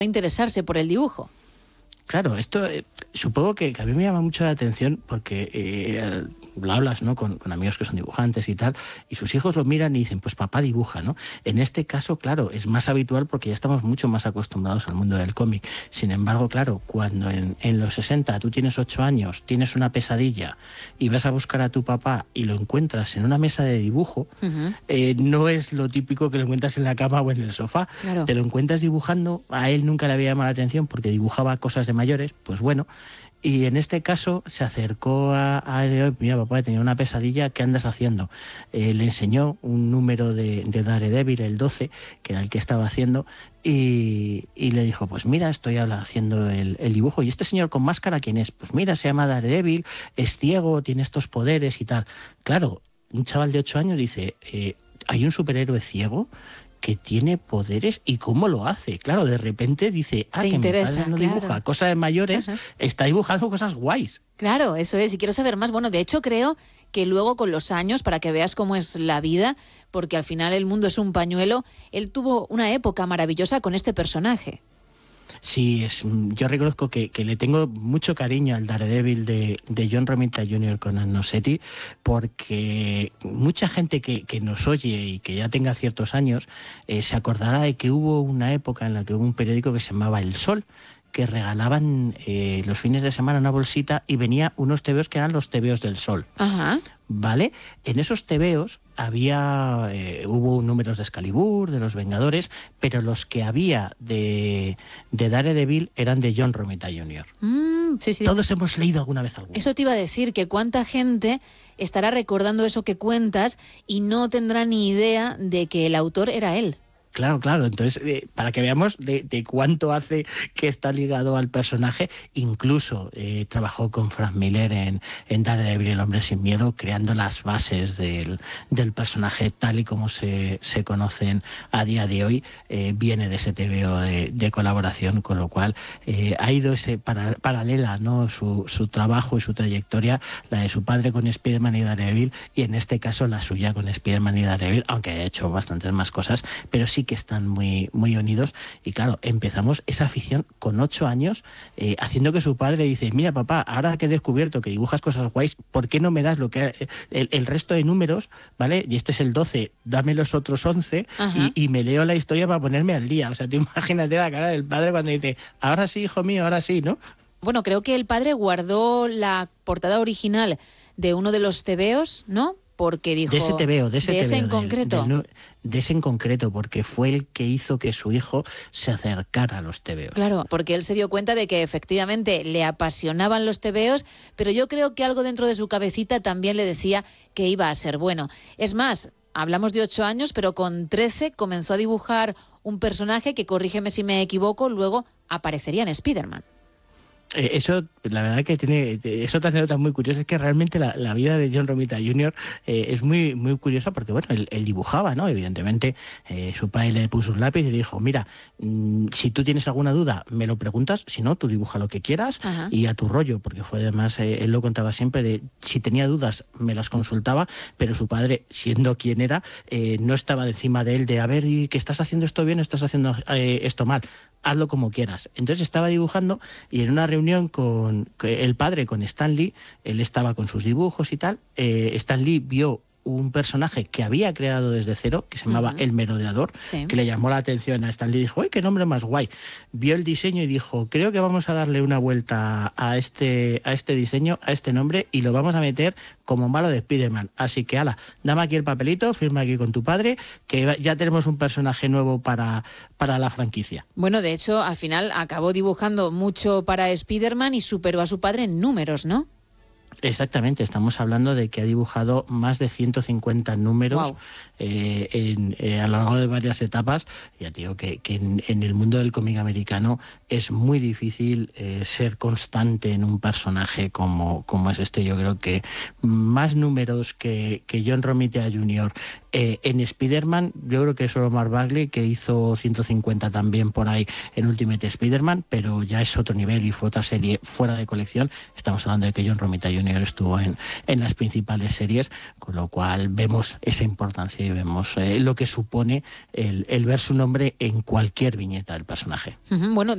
interesarse por el dibujo. Claro, esto supongo que a mí me llama mucho la atención porque lo hablas, ¿no?, con amigos que son dibujantes y tal, y sus hijos lo miran y dicen, pues papá dibuja, ¿no? En este caso, claro, es más habitual porque ya estamos mucho más acostumbrados al mundo del cómic. Sin embargo, claro, cuando en los 60 tú tienes 8 años, tienes una pesadilla y vas a buscar a tu papá y lo encuentras en una mesa de dibujo, no es lo típico que lo encuentras en la cama o en el sofá. Claro. Te lo encuentras dibujando, a él nunca le había llamado la atención porque dibujaba cosas de mayores, pues bueno. Y en este caso se acercó a él, mira papá, tenía una pesadilla, ¿qué andas haciendo? Le enseñó un número de Daredevil, el 12, que era el que estaba haciendo, y le dijo, pues mira, estoy haciendo el dibujo. ¿Y este señor con máscara quién es? Pues mira, se llama Daredevil, es ciego, tiene estos poderes y tal. Claro, un chaval de 8 años dice, ¿hay un superhéroe ciego que tiene poderes y cómo lo hace? Claro, de repente dice, Se que interesa, mi padre no claro. dibuja cosas de mayores, está dibujando cosas guays. Claro, eso es, y quiero saber más. Bueno, de hecho creo que luego con los años, para que veas cómo es la vida, porque al final el mundo es un pañuelo, él tuvo una época maravillosa con este personaje. Sí, yo reconozco que le tengo mucho cariño al Daredevil de John Romita Jr. con Ann Nocenti, porque mucha gente que nos oye y que ya tenga ciertos años se acordará de que hubo una época en la que hubo un periódico que se llamaba El Sol, que regalaban los fines de semana una bolsita y venía unos tebeos que eran los tebeos del Sol. Ajá. ¿Vale? En esos tebeos hubo números de Excalibur, de los Vengadores, pero los que había de Daredevil eran de John Romita Jr. Sí, sí. Todos hemos leído alguna vez alguno. Eso te iba a decir, que cuánta gente estará recordando eso que cuentas y no tendrá ni idea de que el autor era él. Claro. Entonces, para que veamos de cuánto hace que está ligado al personaje, incluso trabajó con Frank Miller en Daredevil, el hombre sin miedo, creando las bases del personaje tal y como se conocen a día de hoy. Viene de ese TVO de colaboración, con lo cual ha ido paralela, ¿no?, su trabajo y su trayectoria, la de su padre con Spider-Man y Daredevil, y en este caso la suya con Spider-Man y Daredevil, aunque haya hecho bastantes más cosas, pero sí que están muy, muy unidos. Y claro, empezamos esa afición con 8 años, haciendo que su padre dice, mira papá, ahora que he descubierto que dibujas cosas guays, ¿por qué no me das el resto de números, ¿vale? Y este es el 12, dame los otros 11 y me leo la historia para ponerme al día. O sea, tú imagínate la cara del padre cuando dice, ahora sí, hijo mío, ahora sí, ¿no? Bueno, creo que el padre guardó la portada original de uno de los tebeos, ¿no? Porque dijo... De ese TVO, de ese en concreto. De ese en concreto, porque fue el que hizo que su hijo se acercara a los TVOs. Claro, porque él se dio cuenta de que efectivamente le apasionaban los TVOs, pero yo creo que algo dentro de su cabecita también le decía que iba a ser bueno. Es más, hablamos de 8 años, pero con 13 comenzó a dibujar un personaje que, corrígeme si me equivoco, luego aparecería en Spider-Man. Eso, la verdad que es otra anécdota muy curiosa, es que realmente la vida de John Romita Jr. Es muy, muy curiosa porque, bueno, él dibujaba, ¿no? Evidentemente, su padre le puso un lápiz y le dijo, mira, si tú tienes alguna duda, me lo preguntas, si no, tú dibuja lo que quieras y a tu rollo, porque fue además, él lo contaba siempre, de si tenía dudas, me las consultaba, pero su padre, siendo quien era, no estaba encima de él de, a ver, ¿y qué estás haciendo esto bien o estás haciendo esto mal? Hazlo como quieras. Entonces estaba dibujando y en una reunión con el padre, con Stan Lee, él estaba con sus dibujos y tal, Stan Lee vio un personaje que había creado desde cero, que se llamaba El Merodeador, que le llamó la atención a Stan Lee y dijo, ¡ay, qué nombre más guay! Vio el diseño y dijo, creo que vamos a darle una vuelta a este diseño, a este nombre, y lo vamos a meter como malo de Spider-Man. Así que, ala, dame aquí el papelito, firma aquí con tu padre, que ya tenemos un personaje nuevo para la franquicia. Bueno, de hecho, al final acabó dibujando mucho para Spider-Man y superó a su padre en números, ¿no? Exactamente, estamos hablando de que ha dibujado más de 150 números a lo largo de varias etapas. Ya te digo que en el mundo del cómic americano es muy difícil ser constante en un personaje como es este. Yo creo que más números que John Romita Jr. En Spider-Man, yo creo que es solo Mark Bagley, que hizo 150 también por ahí en Ultimate Spider-Man, pero ya es otro nivel y fue otra serie fuera de colección. Estamos hablando de que John Romita Jr. estuvo en las principales series, con lo cual vemos esa importancia y vemos lo que supone el ver su nombre en cualquier viñeta del personaje. Bueno,